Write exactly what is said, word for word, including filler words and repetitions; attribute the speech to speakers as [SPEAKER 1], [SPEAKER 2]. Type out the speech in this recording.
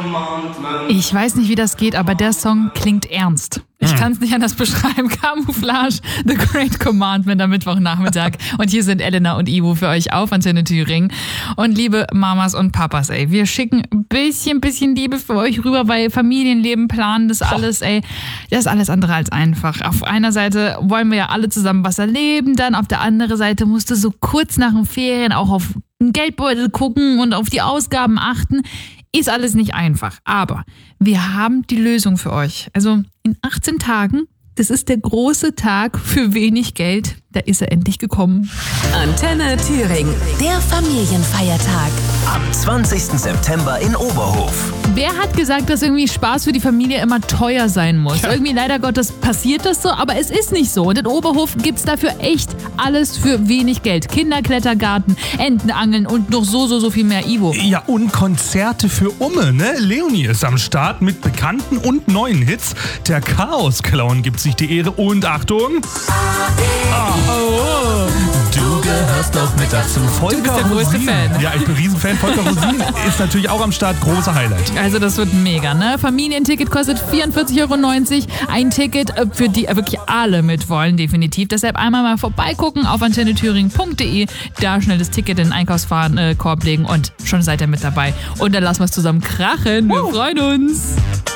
[SPEAKER 1] Ich weiß nicht, wie das geht, aber der Song klingt ernst. Ich kann es nicht anders beschreiben. Camouflage, The Great Commandment am Mittwochnachmittag. Und hier sind Elena und Ivo für euch auf Antenne Thüringen. Und liebe Mamas und Papas, ey, wir schicken ein bisschen, bisschen Liebe für euch rüber, weil Familienleben, planen, das alles, ey, das ist alles andere als einfach. Auf einer Seite wollen wir ja alle zusammen was erleben, dann auf der anderen Seite musst du so kurz nach den Ferien auch auf den Geldbeutel gucken und auf die Ausgaben achten. Ist alles nicht einfach, aber wir haben die Lösung für euch. Also in achtzehn Tagen, das ist der große Tag für wenig Geld. Da ist er endlich gekommen.
[SPEAKER 2] Antenne Thüringen, der Familienfeiertag.
[SPEAKER 3] Am zwanzigsten September in Oberhof.
[SPEAKER 1] Wer hat gesagt, dass irgendwie Spaß für die Familie immer teuer sein muss? Ja. Irgendwie leider Gottes passiert das so, aber es ist nicht so. Und in Oberhof gibt's dafür echt alles für wenig Geld. Kinderklettergarten, Entenangeln und noch so, so, so viel mehr, Ivo.
[SPEAKER 4] Ja, und Konzerte für Umme, ne? Leonie ist am Start mit bekannten und neuen Hits. Der Chaos-Clown gibt sich die Ehre und Achtung... Ah. Oh. Du gehörst doch mit dazu. Volker
[SPEAKER 1] du bist der größte
[SPEAKER 4] Rosin.
[SPEAKER 1] Fan.
[SPEAKER 4] Ja, ich bin Riesenfan. Volker Rosin ist natürlich auch am Start. Großer Highlight.
[SPEAKER 1] Also das wird mega, ne? Familienticket kostet vierundvierzig Euro neunzig. Ein Ticket, für die wirklich alle mitwollen, definitiv. Deshalb einmal mal vorbeigucken auf antenne thüringen punkt de. Da schnell das Ticket in den Einkaufskorb legen und schon seid ihr mit dabei. Und dann lassen wir es zusammen krachen. Wir wow. freuen uns.